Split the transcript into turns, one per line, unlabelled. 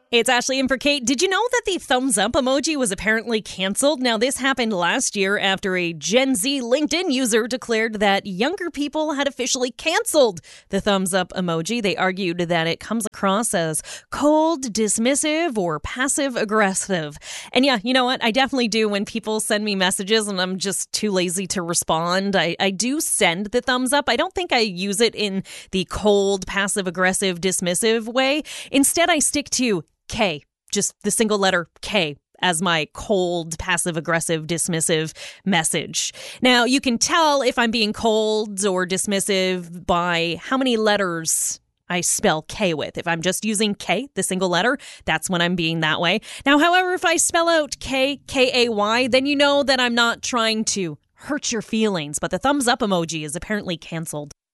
It's Ashley in for Kate. Did you know that the thumbs up emoji was apparently canceled? Now, this happened last year after a Gen Z LinkedIn user declared that younger people had officially canceled the thumbs up emoji. They argued that it comes across as cold, dismissive, or passive aggressive. And yeah, you know what? I definitely do when people send me messages and I'm just too lazy to respond. I do send the thumbs up. I don't think I use it in the cold, passive aggressive, dismissive way. Instead, I stick to K, just the single letter K as my cold, passive-aggressive, dismissive message. Now, you can tell if I'm being cold or dismissive by how many letters I spell K with. If I'm just using K, the single letter, that's when I'm being that way. Now, however, if I spell out K, K-A-Y, then you know that I'm not trying to hurt your feelings. But the thumbs up emoji is apparently canceled.